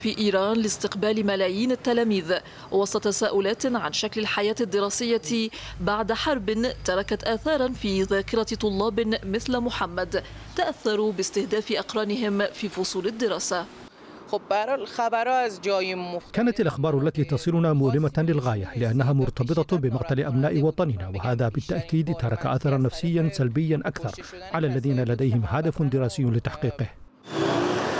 في إيران لاستقبال ملايين التلاميذ وسط تساؤلات عن شكل الحياة الدراسية بعد حرب تركت آثارا في ذاكرة طلاب مثل محمد تأثروا باستهداف أقرانهم في فصول الدراسة. كانت الأخبار التي تصلنا مؤلمة للغاية لأنها مرتبطة بمقتل أبناء وطننا، وهذا بالتأكيد ترك أثرا نفسيا سلبيا أكثر على الذين لديهم هدف دراسي لتحقيقه.